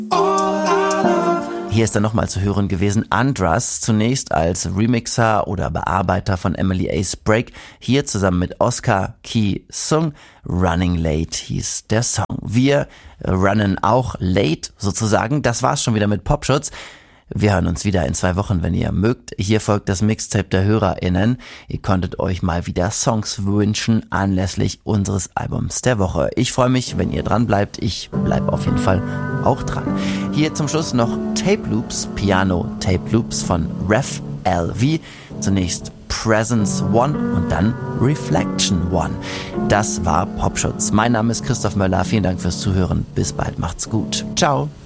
Hier ist dann nochmal zu hören gewesen Andras, zunächst als Remixer oder Bearbeiter von Emily A's Break, hier zusammen mit Oscar Ki Sung. Running Late hieß der Song. Wir runnen auch late sozusagen. Das war's schon wieder mit Popschutz. Wir hören uns wieder in 2 Wochen, wenn ihr mögt. Hier folgt das Mixtape der HörerInnen. Ihr konntet euch mal wieder Songs wünschen anlässlich unseres Albums der Woche. Ich freue mich, wenn ihr dran bleibt. Ich bleibe auf jeden Fall auch dran. Hier zum Schluss noch Tape Loops, Piano Tape Loops von Ref LV. Zunächst Presence One und dann Reflection One. Das war Popschutz. Mein Name ist Christoph Möller. Vielen Dank fürs Zuhören. Bis bald. Macht's gut. Ciao.